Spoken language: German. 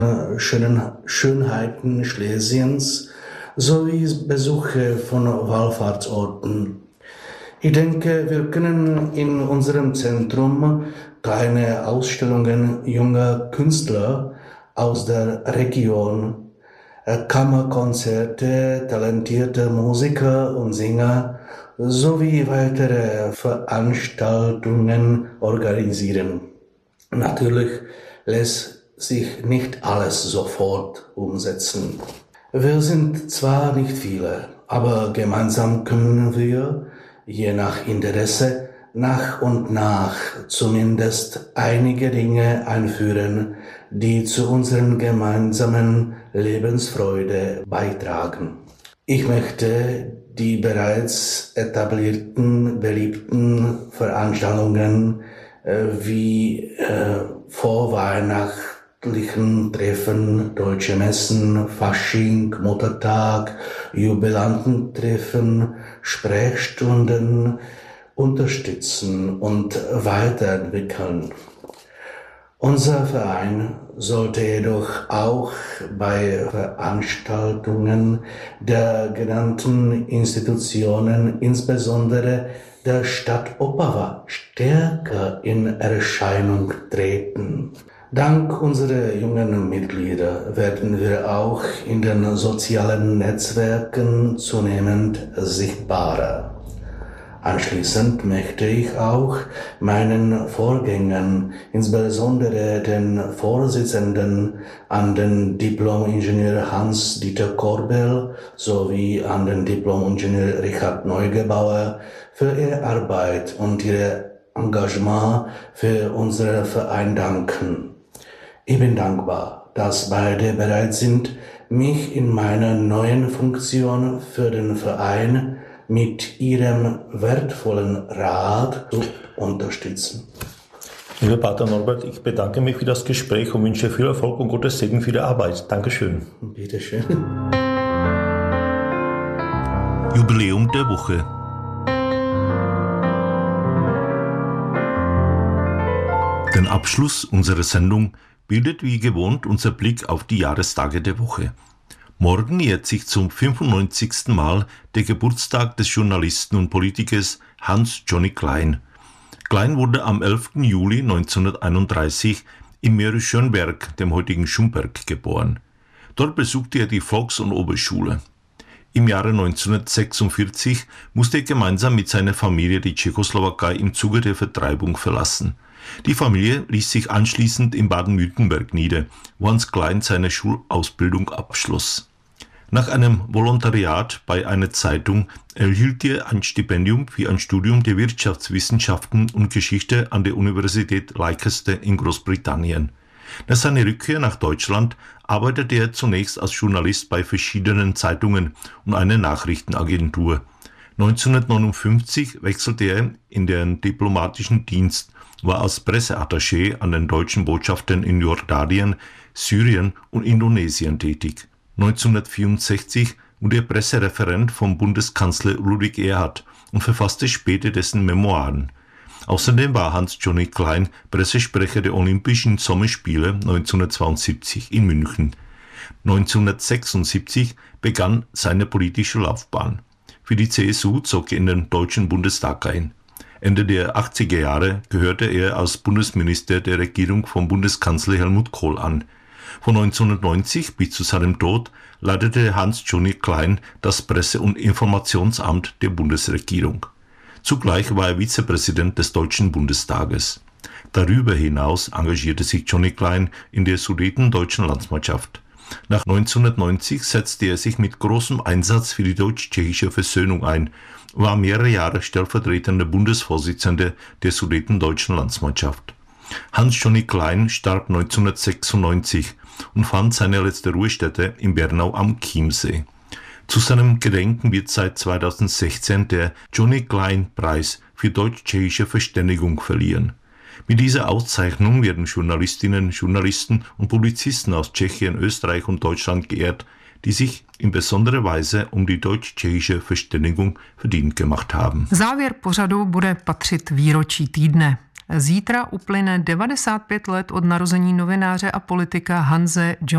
Schönheiten Schlesiens sowie Besuche von Wallfahrtsorten. Ich denke, wir können in unserem Zentrum kleine Ausstellungen junger Künstler aus der Region, Kammerkonzerte, talentierte Musiker und Sänger sowie weitere Veranstaltungen organisieren. Natürlich lässt sich nicht alles sofort umsetzen. Wir sind zwar nicht viele, aber gemeinsam können wir, je nach Interesse, nach und nach zumindest einige Dinge einführen, die zu unserer gemeinsamen Lebensfreude beitragen. Ich möchte die bereits etablierten, beliebten Veranstaltungen wie vorweihnachtlichen Treffen, Deutsche Messen, Fasching, Muttertag, Jubilantentreffen, Sprechstunden unterstützen und weiterentwickeln. Unser Verein sollte jedoch auch bei Veranstaltungen der genannten Institutionen, insbesondere der Stadtoper, stärker in Erscheinung treten. Dank unserer jungen Mitglieder werden wir auch in den sozialen Netzwerken zunehmend sichtbarer. Anschließend möchte ich auch meinen Vorgängern, insbesondere den Vorsitzenden, an den Diplom-Ingenieur Hans-Dieter Korbel sowie an den Diplom-Ingenieur Richard Neugebauer für ihre Arbeit und ihr Engagement für unseren Verein danken. Ich bin dankbar, dass beide bereit sind, mich in meiner neuen Funktion für den Verein mit ihrem wertvollen Rat zu unterstützen. Lieber Pater Norbert, ich bedanke mich für das Gespräch und wünsche viel Erfolg und Gottes Segen für die Arbeit. Dankeschön. Bitte schön. Jubiläum der Woche. Den Abschluss unserer Sendung bildet wie gewohnt unser Blick auf die Jahrestage der Woche. Morgen jährt sich zum 95. Mal der Geburtstag des Journalisten und Politikers Hans Johnny Klein. Klein wurde am 11. Juli 1931 in Mährisch-Schönberg, dem heutigen Schumberg, geboren. Dort besuchte er die Volks- und Oberschule. Im Jahre 1946 musste er gemeinsam mit seiner Familie die Tschechoslowakei im Zuge der Vertreibung verlassen. Die Familie ließ sich anschließend in Baden-Württemberg nieder, wo Hans Klein seine Schulausbildung abschloss. Nach einem Volontariat bei einer Zeitung erhielt er ein Stipendium für ein Studium der Wirtschaftswissenschaften und Geschichte an der Universität Leicester in Großbritannien. Nach seiner Rückkehr nach Deutschland arbeitete er zunächst als Journalist bei verschiedenen Zeitungen und einer Nachrichtenagentur. 1959 wechselte er in den diplomatischen Dienst, war als Presseattaché an den deutschen Botschaften in Jordanien, Syrien und Indonesien tätig. 1964 wurde er Pressereferent vom Bundeskanzler Ludwig Erhard und verfasste später dessen Memoiren. Außerdem war Hans Johnny Klein Pressesprecher der Olympischen Sommerspiele 1972 in München. 1976 begann seine politische Laufbahn. Für die CSU zog er in den Deutschen Bundestag ein. Ende der 80er Jahre gehörte er als Bundesminister der Regierung von Bundeskanzler Helmut Kohl an. Von 1990 bis zu seinem Tod leitete Hans Johnny Klein das Presse- und Informationsamt der Bundesregierung. Zugleich war er Vizepräsident des Deutschen Bundestages. Darüber hinaus engagierte sich Johnny Klein in der Sudetendeutschen Landsmannschaft. Nach 1990 setzte er sich mit großem Einsatz für die deutsch-tschechische Versöhnung ein, war mehrere Jahre stellvertretender Bundesvorsitzender der Sudetendeutschen Landsmannschaft. Hans Johnny Klein starb 1996 und fand seine letzte Ruhestätte in Bernau am Chiemsee. Zu seinem Gedenken wird seit 2016 der Johnny Klein Preis für deutsch-tschechische Verständigung verliehen. Mit dieser Auszeichnung werden Journalistinnen, Journalisten und Publizisten aus Tschechien, Österreich und Deutschland geehrt, die sich in besonderer Weise um die deutsch-tschechische Verständigung verdient gemacht haben. Závěr pořadu bude patřit výročí týdne. Zítra uplyne 95 let od narození novináře a politika Hanse Johna